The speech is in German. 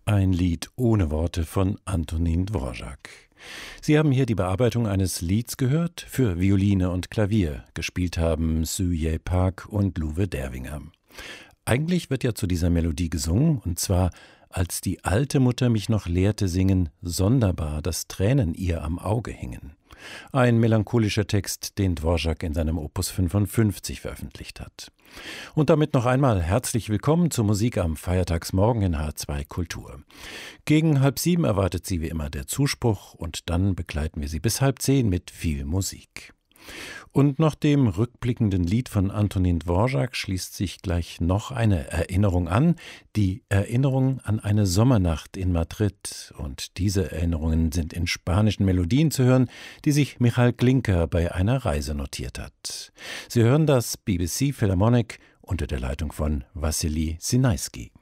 Ein Lied ohne Worte von Antonín Dvořák. Sie haben hier die Bearbeitung eines Lieds gehört für Violine und Klavier. Gespielt haben Suje Pak und Luwe Dervinger. Eigentlich wird ja zu dieser Melodie gesungen, und zwar: Als die alte Mutter mich noch lehrte singen, sonderbar, dass Tränen ihr am Auge hingen. Ein melancholischer Text, den Dvořák in seinem Opus 55 veröffentlicht hat. Und damit noch einmal herzlich willkommen zur Musik am Feiertagsmorgen in H2 Kultur. Gegen 6:30 erwartet Sie wie immer der Zuspruch, und dann begleiten wir Sie bis 9:30 mit viel Musik. Und nach dem rückblickenden Lied von Antonín Dvořák schließt sich gleich noch eine Erinnerung an, die Erinnerung an eine Sommernacht in Madrid. Und diese Erinnerungen sind in spanischen Melodien zu hören, die sich Michal Glinka bei einer Reise notiert hat. Sie hören das BBC Philharmonic unter der Leitung von Wassily Sinajski.